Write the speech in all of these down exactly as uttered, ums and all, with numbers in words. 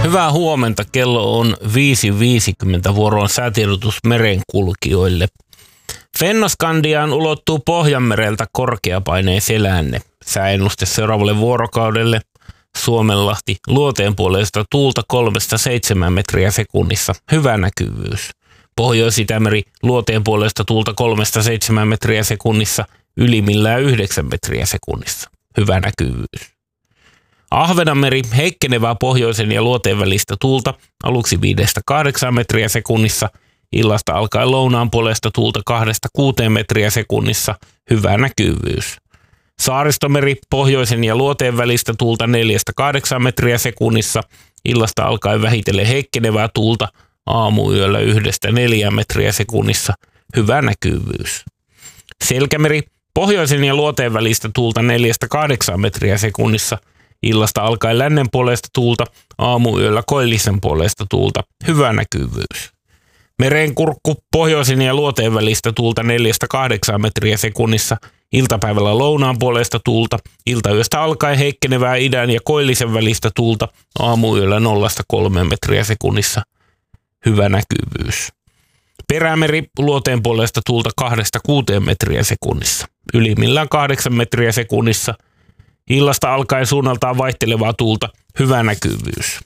Hyvää huomenta. Kello on viisi viisikymmentä. Vuoroon säätiedotus merenkulkijoille. Fennoskandiaan ulottuu Pohjanmereltä korkeapaineen selänne. Sääennuste seuraavalle vuorokaudelle. Suomenlahti luoteen puolesta tuulta kolmesta seitsemään metriä sekunnissa. Hyvä näkyvyys. Pohjois-Itämeri luoteen puolesta tuulta kolmesta seitsemään metriä sekunnissa. Ylimmillään yhdeksän metriä sekunnissa. Hyvä näkyvyys. Ahvenanmeri heikkenevää pohjoisen ja luoteen välistä tuulta aluksi viidestä kahdeksaan metriä sekunnissa. Illasta alkaen lounaan puolesta tuulta kahdesta kuuteen metriä sekunnissa. Hyvä näkyvyys. Saaristomeri pohjoisen ja luoteen välistä tuulta neljästä kahdeksaan metriä sekunnissa. Illasta alkaen vähitellen heikkenevää tuulta aamuyöllä yhdestä neljään metriä sekunnissa. Hyvä näkyvyys. Selkämeri pohjoisen ja luoteen välistä tuulta neljästä kahdeksaan metriä sekunnissa. Illasta alkaen lännen puolesta tuulta aamuyöllä koillisen puolesta tuulta. Hyvä näkyvyys. Merenkurkku pohjoisen ja luoteen välistä tuulta neljästä kahdeksaan metriä sekunnissa. Iltapäivällä lounaan puolesta tuulta. Iltayöstä alkaen heikkenevää idän ja koillisen välistä tuulta aamuyöllä nollasta kolmeen metriä sekunnissa. Hyvä näkyvyys. Perämeri luoteen puolesta tuulta kahdesta kuuteen metriä sekunnissa. Ylimmillään kahdeksan metriä sekunnissa. Illasta alkaen suunnaltaan vaihtelevaa tuulta. Hyvä näkyvyys.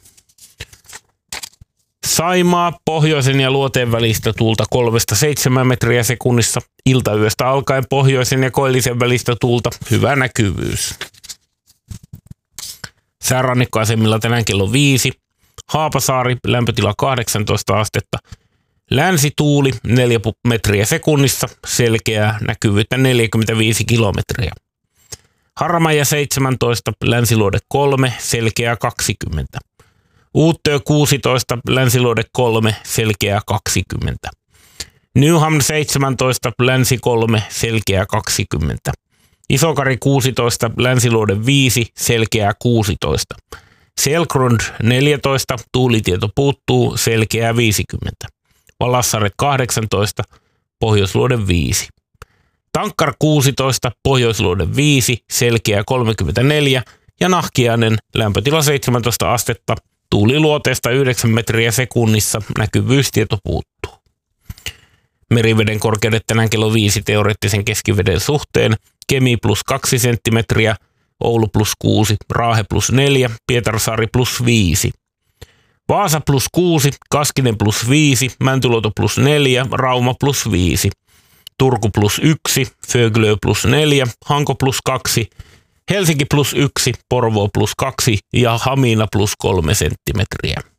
Saimaa pohjoisen ja luoteen välistä tuulta kolmesta seitsemään metriä sekunnissa. Iltayöstä alkaen pohjoisen ja koillisen välistä tuulta. Hyvä näkyvyys. Säärannikkoasemilla tänään kello viisi. Haapasaari lämpötila kahdeksantoista astetta. Länsituuli neljä metriä sekunnissa. Selkeää näkyvyyttä neljäkymmentäviisi kilometriä. Harmaja seitsemäntoista, länsiluode kolme, selkeää kaksikymmentä. Uuttöö kuusitoista, länsiluode kolme, selkeää kaksikymmentä. Newham seitsemäntoista, länsi kolme, selkeää kaksikymmentä. Isokari kuusitoista, länsiluode viisi, selkeää kuusitoista. Selkrund neljätoista, tuulitieto puuttuu, selkeää viisikymmentä. Valassaret kahdeksantoista, pohjoisluode viisi. Tankkar kuusitoista, pohjoisluode viisi, selkeä kolmekymmentäneljä ja Nahkiainen lämpötila seitsemäntoista astetta, tuuli luoteesta yhdeksän metriä sekunnissa, näkyvyystieto puuttuu. Meriveden korkeudet tänään kello viisi teoreettisen keskiveden suhteen, Kemi plus kaksi senttimetriä, Oulu plus kuusi, Raahe plus neljä, Pietarsaari plus viisi. Vaasa plus kuusi, Kaskinen plus viisi, Mäntyluoto plus neljä, Rauma plus viisi. Turku plus yksi, Föglö plus neljä, Hanko plus kaksi, Helsinki plus yksi, Porvoo plus kaksi ja Hamina plus kolme senttimetriä.